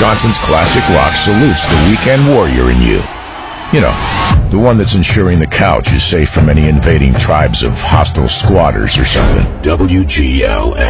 Wisconsin's classic rock salutes the weekend warrior in you. You know, the one that's ensuring the couch is safe from any invading tribes of hostile squatters or something. WGLS.